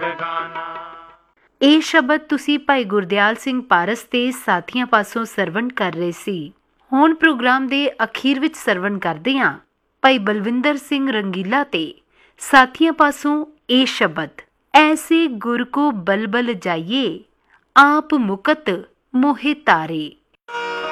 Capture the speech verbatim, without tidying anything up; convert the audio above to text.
बेगाना। ਇਹ ਸ਼ਬਦ ਤੁਸੀਂ ਭਾਈ ਗੁਰਦਿਆਲ ਸਿੰਘ ਪਾਰਸ ਤੇ ਸਾਥੀਆਂ ਪਾਸੋਂ ਸਰਵਣ ਕਰ ਰਹੇ ਸੀ। ਹੁਣ ਪ੍ਰੋਗਰਾਮ ਦੇ ਅਖੀਰ ਵਿੱਚ ਸਰਵਣ ਕਰਦੇ ਹਾਂ ਭਾਈ ਬਲਵਿੰਦਰ ਸਿੰਘ ਰੰਗੀਲਾ ਤੇ ਸਾਥੀਆਂ ਪਾਸੋਂ ਇਹ ਸ਼ਬਦ। ਐਸੇ ਗੁਰ ਕੋ ਬਲ ਬਲ ਜਾਈਏ, ਆਪ ਮੁਕਤ ਮੋਹਿ ਤਾਰੇ।